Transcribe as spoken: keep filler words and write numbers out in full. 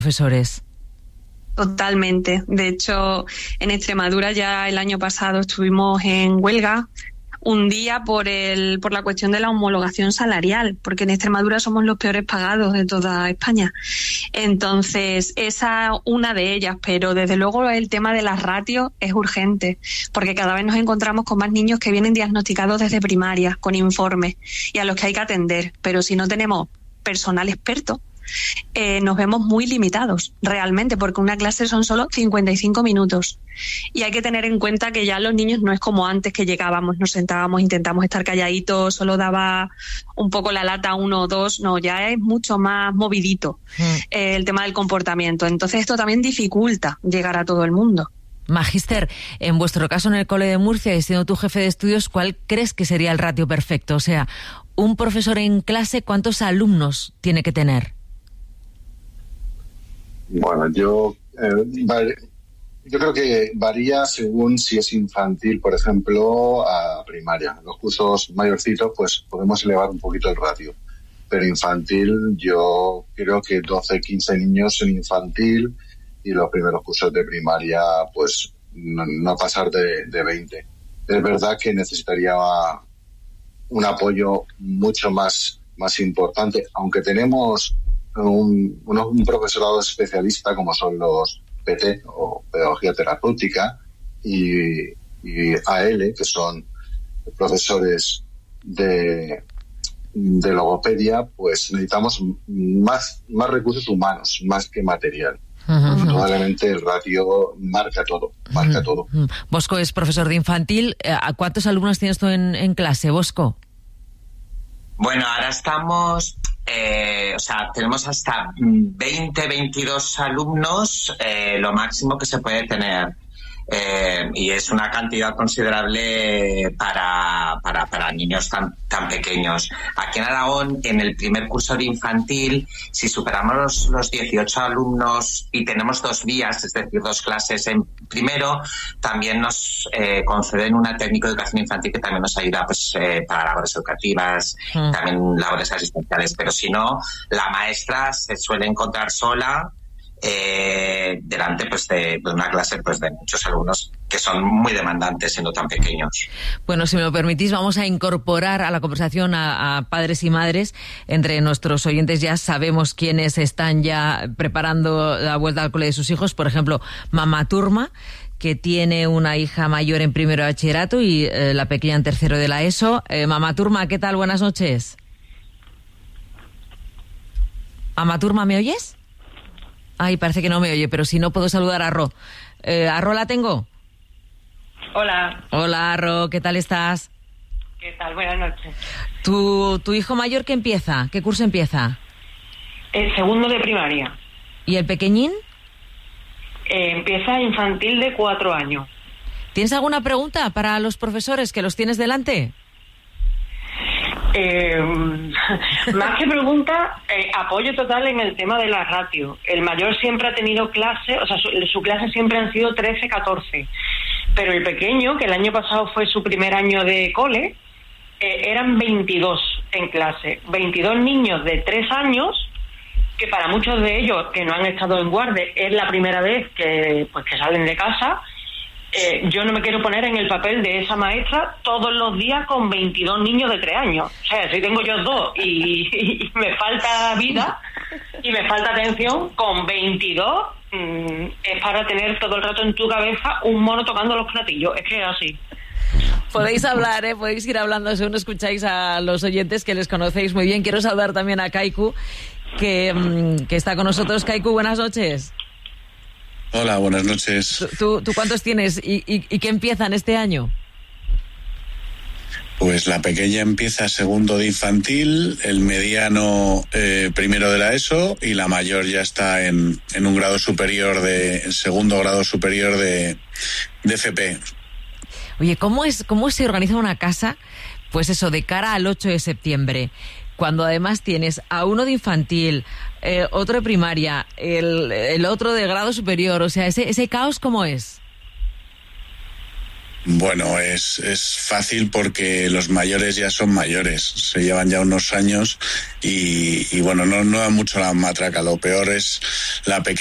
profesores. Totalmente. De hecho, en Extremadura ya el año pasado estuvimos en huelga un día por el por la cuestión de la homologación salarial, porque en Extremadura somos los peores pagados de toda España. Entonces, esa una de ellas, pero desde luego el tema de las ratios es urgente, porque cada vez nos encontramos con más niños que vienen diagnosticados desde primaria, con informes, y a los que hay que atender. Pero si no tenemos personal experto, Eh, nos vemos muy limitados realmente, porque una clase son solo cincuenta y cinco minutos y hay que tener en cuenta que ya los niños no es como antes, que llegábamos, nos sentábamos, intentamos estar calladitos, solo daba un poco la lata uno o dos, no, ya es mucho más movidito mm. eh, el tema del comportamiento. Entonces esto también dificulta llegar a todo el mundo. Magíster, en vuestro caso en el Cole de Murcia, y siendo tu jefe de estudios, ¿cuál crees que sería el ratio perfecto? O sea, un profesor en clase, ¿cuántos alumnos tiene que tener? Bueno, yo, eh, yo creo que varía según si es infantil, por ejemplo, a primaria. En los cursos mayorcitos, pues podemos elevar un poquito el ratio. Pero infantil, yo creo que doce, quince niños en infantil, y los primeros cursos de primaria, pues no, no pasar de, de veinte. Es verdad que necesitaría un apoyo mucho más, más importante, aunque tenemos Un, un, un profesorado especialista como son los P T o Pedagogía Terapéutica y, y A L, que son profesores de, de logopedia, pues necesitamos más, más recursos humanos, más que material. Uh-huh. Indudablemente el ratio marca todo, marca uh-huh. todo. Uh-huh. Bosco es profesor de infantil. ¿A cuántos alumnos tienes tú en, en clase, Bosco? Bueno, ahora estamos... Eh, o sea, tenemos hasta veinte, veintidós alumnos, eh, lo máximo que se puede tener. Eh, y es una cantidad considerable para, para, para niños tan, tan pequeños. Aquí en Aragón, en el primer curso de infantil, si superamos los, los dieciocho alumnos y tenemos dos vías, es decir, dos clases en primero, también nos eh, conceden una técnico de educación infantil que también nos ayuda pues eh, para labores educativas, mm. también labores asistenciales. Pero si no, la maestra se suele encontrar sola Eh, delante pues de, de una clase pues de muchos alumnos que son muy demandantes siendo tan pequeños. Bueno, si me lo permitís, vamos a incorporar a la conversación a, a padres y madres. Entre nuestros oyentes ya sabemos quiénes están ya preparando la vuelta al cole de sus hijos. Por ejemplo, Mamá Turma, que tiene una hija mayor en primero de bachillerato y eh, la pequeña en tercero de la ESO. Eh, Mamá Turma, ¿qué tal? Buenas noches. Mamá Turma, ¿me oyes? Ay, parece que no me oye, pero si no puedo saludar a Ro. Eh, ¿A Ro la tengo? Hola. Hola, Ro, ¿qué tal estás? ¿Qué tal? Buenas noches. ¿Tu, tu hijo mayor qué empieza? ¿Qué curso empieza? El segundo de primaria. ¿Y el pequeñín? Eh, empieza infantil de cuatro años. ¿Tienes alguna pregunta para los profesores que los tienes delante? Eh, más que pregunta, eh, apoyo total en el tema de la ratio. El mayor siempre ha tenido clase, o sea, su, su clase siempre han sido trece, catorce. Pero el pequeño, que el año pasado fue su primer año de cole, eh, eran veintidós en clase. veintidós niños de tres años, que para muchos de ellos que no han estado en guardia es la primera vez que, pues, que salen de casa. Eh, yo no me quiero poner en el papel de esa maestra todos los días con veintidós niños de tres años. O sea, si tengo yo dos y, y me falta vida y me falta atención, con veintidós mmm, es para tener todo el rato en tu cabeza un mono tocando los platillos. Es que es así. Podéis hablar, ¿eh? Podéis ir hablando según escucháis a los oyentes que les conocéis muy bien. Quiero saludar también a Kaiku, que, mmm, que está con nosotros. Kaiku, buenas noches. Hola, buenas noches. ¿Tú, tú, tú cuántos tienes y, y, y qué empiezan este año? Pues la pequeña empieza segundo de infantil, el mediano eh, primero de la ESO y la mayor ya está en, en un grado superior, de en segundo grado superior de, de F P. Oye, ¿cómo es cómo se organiza una casa, pues eso, de cara al ocho de septiembre? Cuando además tienes a uno de infantil, eh, otro de primaria, el, el otro de grado superior, o sea, ese, ese caos, ¿cómo es? Bueno, es, es fácil porque los mayores ya son mayores, se llevan ya unos años y, y bueno, no, no da mucho la matraca, lo peor es la pequeña